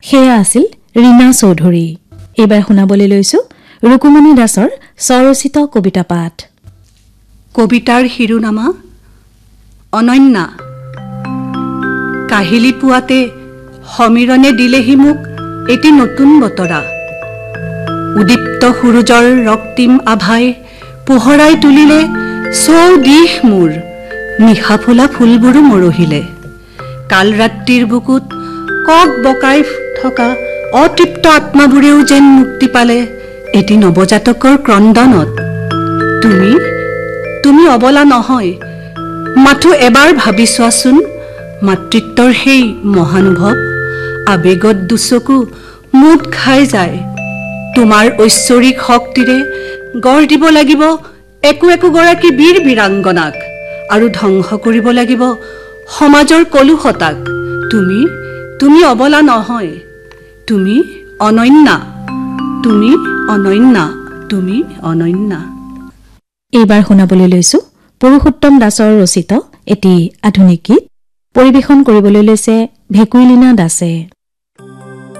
সেয়া আছিল ৰীনা চৌধুৰী। এইবাৰ শুনাবলৈ লৈছো ৰুকুমণি দাসৰ স্বৰচিত কবিতা পাঠ। কবিতাৰ শিৰোনামা অনন্যা। কাহিলি পুৱাতে সমীৰণে দিলেহি মোক এটি নতুন বতৰা। উদীপ্ত সূৰুজৰ ৰক্তিম আভাই পোহৰাই তুলিলে চৌদিশ মোৰ। নিশা ফুলা ফুলবোৰো মৰহিলে। কাল ৰাত্ৰিৰ বুকুত কক বকাই থকা অতৃপ্ত আত্মাবোৰেও যেন মুক্তি পালে এটি নৱজাতকৰ ক্ৰন্দনত। তুমি অবলা নহয়। মাথো এবাৰ ভাবি চোৱাচোন মাতৃত্বৰ সেই মহানুভৱ। আবেগত দুচকু মুঠ খাই যায়। তোমাৰ ঐশ্বৰিক শক্তিৰে গঢ় দিব লাগিব একো একোগৰাকী বীৰ বীৰাংগনাক আৰু ধ্বংস কৰিব লাগিব সমাজৰ কলুষতাক। তুমি অবলা নহয়। তুমি অনন্যা। তুমি অনন্যা। তুমি অনন্যা। এইবাৰ শুনাবলৈ লৈছো পুৰুষোত্তম দাসৰ ৰচিত এটি আধুনিক গীত। পৰিৱেশন কৰিবলৈ লৈছে ভেকুইলীনা দাসে।